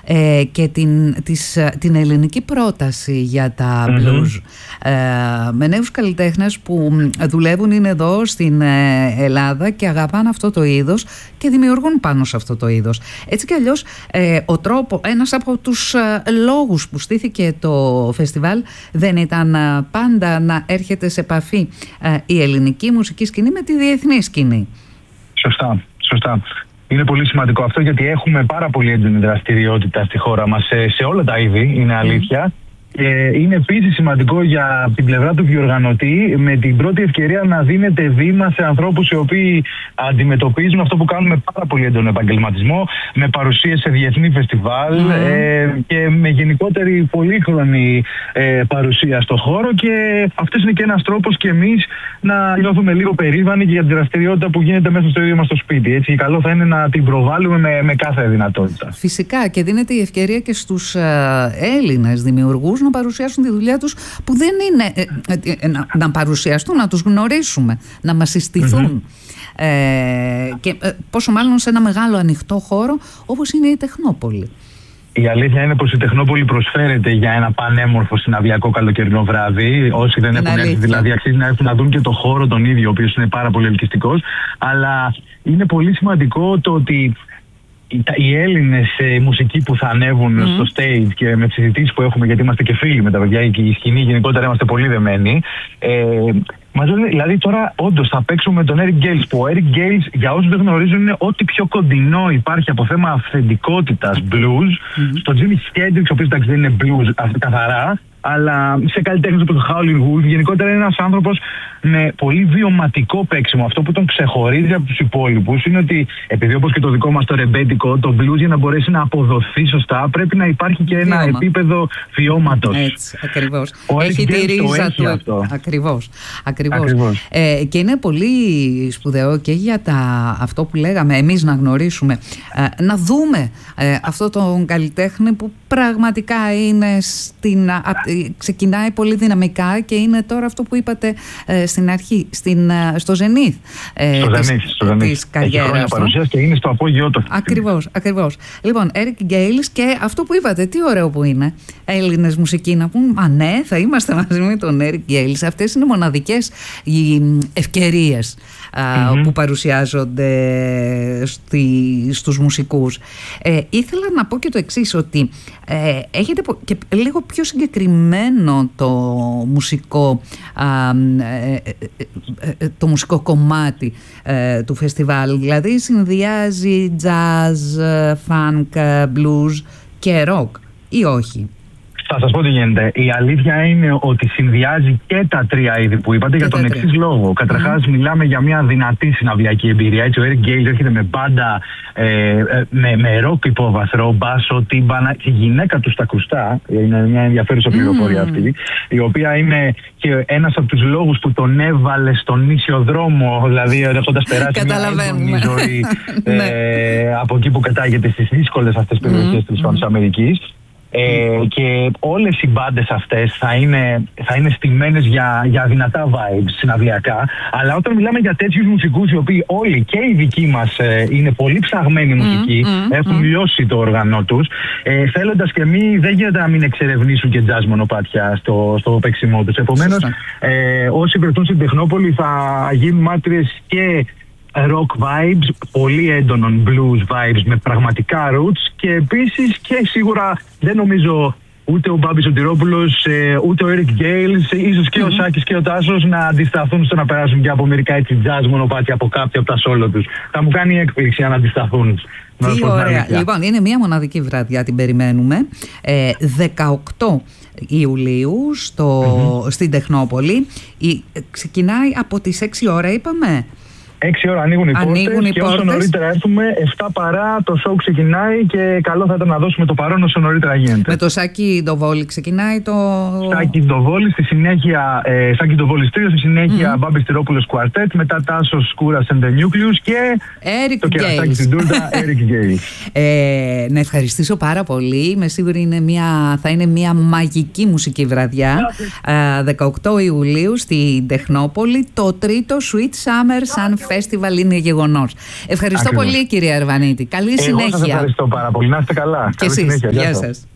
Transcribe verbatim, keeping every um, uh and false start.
ε, και την, της, την ελληνική πρόταση για τα blues mm-hmm. ε, με νέους καλλιτέχνες που δουλεύουν, είναι εδώ στην Ελλάδα και αγαπάνε αυτό το είδος και δημιουργούν πάνω σε αυτό το είδος. Έτσι κι αλλιώς ε, ο τρόπο, ένας από τους ε, λόγους που στήθηκε το φεστιβάλ δεν ήταν ε, πάντα να έρχεται σε επαφή ε, η ελληνική μουσική σκηνή με τη διεθνή σκηνή. Σωστά, σωστά. Είναι πολύ σημαντικό αυτό, γιατί έχουμε πάρα πολύ έντονη δραστηριότητα στη χώρα μας σε, σε όλα τα είδη, είναι αλήθεια. Mm. Και είναι επίσης σημαντικό για την πλευρά του διοργανωτή με την πρώτη ευκαιρία να δίνεται βήμα σε ανθρώπους οι οποίοι αντιμετωπίζουν αυτό που κάνουμε, πάρα πολύ έντονο επαγγελματισμό, με παρουσίες σε διεθνή φεστιβάλ mm. ε, και με γενικότερη πολύχρονη ε, παρουσία στο χώρο. Και αυτός είναι και ένας τρόπος και εμείς να νιώθουμε λίγο περήφανοι για την δραστηριότητα που γίνεται μέσα στο ίδιο μας το σπίτι. Έτσι, καλό θα είναι να την προβάλλουμε με, με κάθε δυνατότητα. Φυσικά, και δίνεται η ευκαιρία και στους ε, Έλληνες δημιουργούς να παρουσιάσουν τη δουλειά τους, που δεν είναι ε, ε, ε, να, να παρουσιαστούν, να τους γνωρίσουμε, να μας συστηθούν. Mm-hmm. Ε, και ε, πόσο μάλλον σε ένα μεγάλο ανοιχτό χώρο όπως είναι η Τεχνόπολη. Η αλήθεια είναι πως η Τεχνόπολη προσφέρεται για ένα πανέμορφο συναυλιακό καλοκαιρινό βράδυ. Όσοι δεν έχουν έρθει, δηλαδή, αξίζει να έρθουν να δουν και το χώρο τον ίδιο, ο οποίος είναι πάρα πολύ ελκυστικός. Αλλά είναι πολύ σημαντικό το ότι οι Έλληνες ε, μουσικοί που θα ανέβουν mm. στο stage, και με τις συζητήσεις που έχουμε, γιατί είμαστε και φίλοι με τα παιδιά και η σκηνή γενικότερα είμαστε πολύ δεμένοι, ε, μας λένε, δηλαδή τώρα όντως θα παίξουμε με τον Eric Gales, που ο Eric Gales, για όσους δεν γνωρίζουν, είναι ό,τι πιο κοντινό υπάρχει από θέμα αυθεντικότητας blues mm. στο Jimi Hendrix, ο οποίος εντάξει δεν είναι blues καθαρά, αλλά σε καλλιτέχνες όπως το Howlin' Wolf. Γενικότερα είναι ένας άνθρωπος με πολύ βιωματικό παίξιμο. Αυτό που τον ξεχωρίζει από τους υπόλοιπους είναι ότι, επειδή όπως και το δικό μας το ρεμπέτικο, το blues για να μπορέσει να αποδοθεί σωστά πρέπει να υπάρχει και ένα Βιώμα. επίπεδο βιώματος. Έτσι, ακριβώς. Έχει τη ρίζα του αυτό. Ακριβώς. Ακριβώς. Ακριβώς. Ε, και είναι πολύ σπουδαίο και για τα, αυτό που λέγαμε εμείς να γνωρίσουμε, ε, να δούμε ε, αυτό τον καλλιτέχνη που πραγματικά είναι στην, α, ξεκινάει πολύ δυναμικά και είναι τώρα αυτό που είπατε ε, στην αρχή, στην, στο Ζενίθ ε, στο της, της, στο της καριέρας. Έχει χρόνια παρουσίας και είναι στο απόγειό του. Ακριβώς, ακριβώς. Λοιπόν, Eric Gales, και αυτό που είπατε, τι ωραίο που είναι Έλληνες μουσικοί να πούν, μα ναι, θα είμαστε μαζί με τον Eric Gales. Αυτές είναι μοναδικές οι ευκαιρίες mm-hmm. που παρουσιάζονται στη, στους μουσικούς. Ε, ήθελα να πω και το εξής, ότι ε, έχετε και λίγο πιο συγκεκριμένο το μουσικό α, ε, ε, ε, το μουσικό κομμάτι ε, του φεστιβάλ, δηλαδή συνδυάζει jazz, funk, blues και rock, ή όχι? Θα σας πω τι γίνεται. Η αλήθεια είναι ότι συνδυάζει και τα τρία είδη που είπατε, και για τον εξής λόγο. Καταρχάς, mm. μιλάμε για μια δυνατή συναυλιακή εμπειρία. Έτσι, ο Eric Gales έρχεται με μπάντα, ε, με, με ροκ υπόβαθρο, μπάσο, τύμπανα, και η γυναίκα του στα ακουστά. Είναι μια ενδιαφέρουσα πληροφορία mm. αυτή, η οποία είναι και ένας από τους λόγους που τον έβαλε στον ίσιο δρόμο, δηλαδή έχοντας περάσει μια έντονη ζωή ε, από εκεί που κατάγεται στις δύσκολες αυτές τις περιοχές mm. της Αμερικής. Ε, και όλες οι μπάντες αυτές θα είναι, θα είναι στημένες για, για δυνατά vibes συναυλιακά. Αλλά όταν μιλάμε για τέτοιους μουσικούς, οι οποίοι όλοι και οι δικοί μας ε, είναι πολύ ψαγμένοι μουσικοί, mm, mm, έχουν mm. λιώσει το όργανο τους, ε, θέλοντας και μη, δεν γίνεται να μην εξερευνήσουν και jazz μονοπάτια στο, στο παίξιμό τους. Επομένως, ε, όσοι βρεθούν στην Τεχνόπολη θα γίνουν μάρτυρες και rock vibes, πολύ έντονων blues vibes με πραγματικά roots, και επίσης και σίγουρα δεν νομίζω ούτε ο Μπάμπης ο Τυρόπουλος, ούτε ο Eric Gales, ίσως και mm-hmm. ο Σάκης και ο Τάσος να αντισταθούν στο να περάσουν και από μερικά έτσι jazz μονοπάτια από κάποια από τα solo τους. Θα μου κάνει έκπληξη αν αντισταθούν. Τι ωραία. Λοιπόν, είναι μια μοναδική βραδιά, την περιμένουμε. Ε, δεκαοκτώ Ιουλίου στο, mm-hmm. στην Τεχνόπολη. Η, ξεκινάει από τις έξι ώρα, είπαμε. έξι ώρα ανοίγουν οι πόρτες, και όσο νωρίτερα έρθουμε, εφτά παρά το show ξεκινάει, και καλό θα ήταν να δώσουμε το παρόν όσο νωρίτερα γίνεται. Με το Σάκη Ντοβόλη ξεκινάει το... Σάκη Ντοβόλη, στη συνέχεια ε, Σάκη Ντοβόλη τρίο, στη συνέχεια mm-hmm. Μπάμπης Τυρόπουλος Quartet, μετά Τάσος Σκούρας and the Nucleus και Eric το κερατάκι στην τούρτα, Eric Gales. Ε, να ευχαριστήσω πάρα πολύ. Είμαι σίγουρη είναι μια, θα είναι μια μαγική μουσική βραδιά. ε, δεκαοκτώ Ιουλίου στην Τεχνόπολη, το τρίτο Sweet Summer Sun Festival. Festival είναι γεγονός. Ευχαριστώ Ακριβώς. πολύ, κύριε Αρβανίτη. Καλή Εγώ συνέχεια. σας ευχαριστώ πάρα πολύ. Να είστε καλά. Και Καλή εσείς. συνέχεια. Γεια Γεια σας.